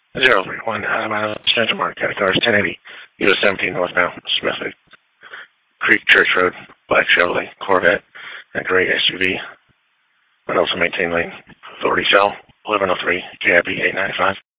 031 Central Market, cars 1080, US 17 northbound, Smith Creek Church Road, black Chevrolet Corvette, and gray SUV. And also maintain lane authority cell 1103 KIB 895.